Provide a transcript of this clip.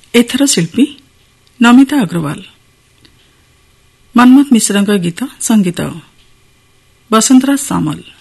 ଏଥର ଶିଳ୍ପୀ ନମିତା ଅଗ୍ରୱାଲ। ମନ୍ମଥ ମିଶ୍ରଙ୍କ ଗୀତ, ସଙ୍ଗୀତ ବସନ୍ତରାଜ ସାମଲ।